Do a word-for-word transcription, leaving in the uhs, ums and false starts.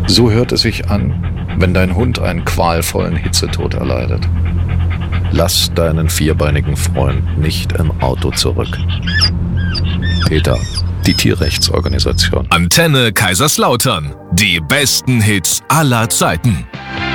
So hört es sich an, wenn dein Hund einen qualvollen Hitzetod erleidet. Lass deinen vierbeinigen Freund nicht im Auto zurück. PETA, die Tierrechtsorganisation. Antenne Kaiserslautern. Die besten Hits aller Zeiten.